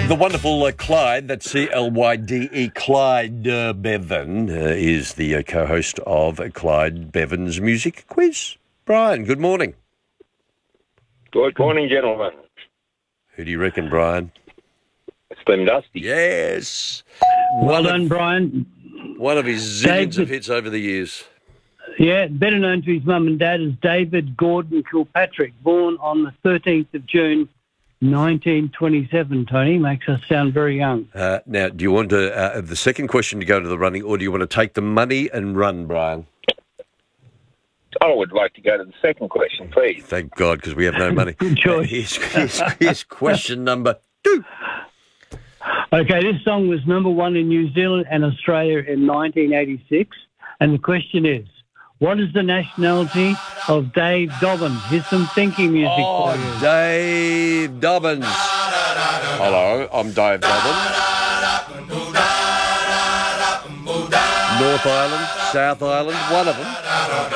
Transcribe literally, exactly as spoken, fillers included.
The wonderful uh, Clyde, that's C L Y D E, Clyde uh, Bevan, uh, is the uh, co-host of uh, Clyde Bevan's Music Quiz. Brian, good morning. Good morning, gentlemen. Who do you reckon, Brian? Slim Dusty. Yes. Well One done, of, Brian. one of his zillions David- of hits over the years. Yeah, better known to his mum and dad as David Gordon Kilpatrick, born on the thirteenth of June, nineteen twenty-seven, Tony. Makes us sound very young. Uh, now, do you want to uh, have the second question to go to the running, or do you want to take the money and run, Brian? I would like to go to the second question, please. Thank God, because we have no money. Good choice. Uh, here's, here's, here's question number two. Okay, this song was number one in New Zealand and Australia in nineteen eighty-six. And the question is, what is the nationality of Dave Dobbins? Here's some thinking music Oh, for you. Dave Dobbins. Hello, I'm Dave Dobbins. North Island, South Island, one of them.